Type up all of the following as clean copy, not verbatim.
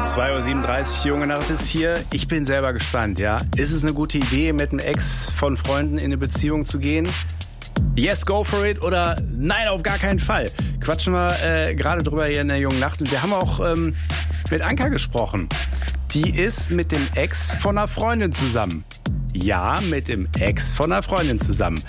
2:37 Uhr, Junge Nacht ist hier. Ich bin selber gespannt, ja. Ist es eine gute Idee, mit einem Ex von Freunden in eine Beziehung zu gehen? Yes, go for it oder nein, auf gar keinen Fall. Quatschen wir gerade drüber hier in der Jungen Nacht. Und wir haben auch mit Anka gesprochen. Die ist mit dem Ex von einer Freundin zusammen. Ja, mit dem Ex von einer Freundin zusammen.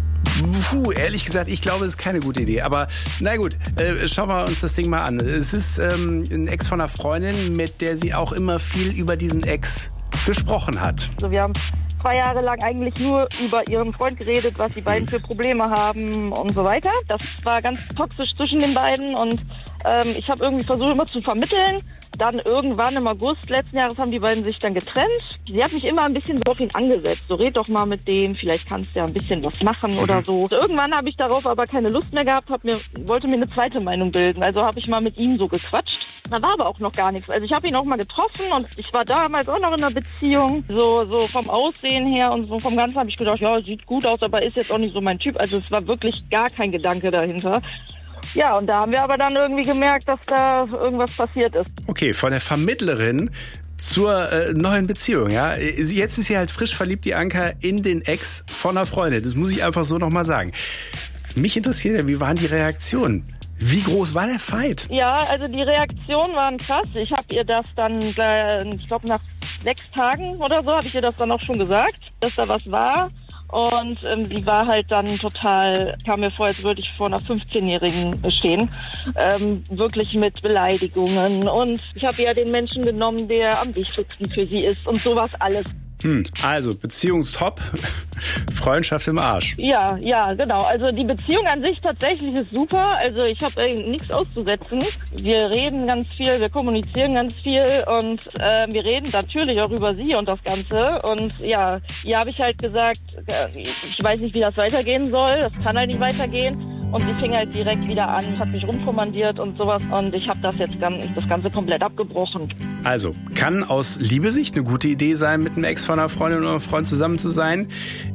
Ehrlich gesagt, ich glaube, es ist keine gute Idee. Aber na gut, schauen wir uns das Ding mal an. Es ist ein Ex von einer Freundin, mit der sie auch immer viel über diesen Ex gesprochen hat. Also wir haben 2 Jahre lang eigentlich nur über ihren Freund geredet, was die beiden für Probleme haben und so weiter. Das war ganz toxisch zwischen den beiden und ich habe irgendwie versucht, immer zu vermitteln. Dann irgendwann im August letzten Jahres haben die beiden sich dann getrennt. Sie hat mich immer ein bisschen auf ihn angesetzt. So, red doch mal mit dem, vielleicht kannst du ja ein bisschen was machen oder so. Irgendwann habe ich darauf aber keine Lust mehr gehabt, wollte mir eine zweite Meinung bilden. Also habe ich mal mit ihm so gequatscht. Da war aber auch noch gar nichts. Also ich habe ihn auch mal getroffen und ich war damals auch noch in einer Beziehung. So vom Aussehen her und so vom Ganzen habe ich gedacht, ja, sieht gut aus, aber ist jetzt auch nicht so mein Typ. Also es war wirklich gar kein Gedanke dahinter. Ja, und da haben wir aber dann irgendwie gemerkt, dass da irgendwas passiert ist. Okay, von der Vermittlerin zur neuen Beziehung, ja. Jetzt ist sie halt frisch verliebt, die Anka, in den Ex von einer Freundin. Das muss ich einfach so nochmal sagen. Mich interessiert ja, wie waren die Reaktionen? Wie groß war der Fight? Ja, also die Reaktionen waren krass. Ich habe ihr das dann, ich glaube nach 6 Tagen oder so, habe ich ihr das dann auch schon gesagt, dass da was war. Und sie war halt dann total, kam mir vor, als würde ich vor einer 15-Jährigen stehen. Wirklich mit Beleidigungen. Und ich habe ja den Menschen genommen, der am wichtigsten für sie ist und sowas alles. Also Beziehungstop, Freundschaft im Arsch. Ja, genau. Also die Beziehung an sich tatsächlich ist super. Also ich habe nichts auszusetzen. Wir reden ganz viel, wir kommunizieren ganz viel und wir reden natürlich auch über sie und das Ganze. Und ja, hier habe ich halt gesagt, ich weiß nicht, wie das weitergehen soll. Das kann halt nicht weitergehen. Und sie fing halt direkt wieder an, hat mich rumkommandiert und sowas. Und ich habe das Ganze komplett abgebrochen. Also, kann aus Liebesicht eine gute Idee sein, mit einem Ex von einer Freundin oder einem Freund zusammen zu sein.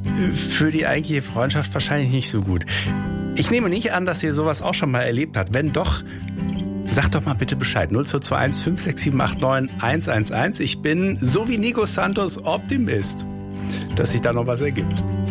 Für die eigentliche Freundschaft wahrscheinlich nicht so gut. Ich nehme nicht an, dass ihr sowas auch schon mal erlebt habt. Wenn doch, sagt doch mal bitte Bescheid. 0221 56789 111. Ich bin, so wie Nico Santos, Optimist, dass sich da noch was ergibt.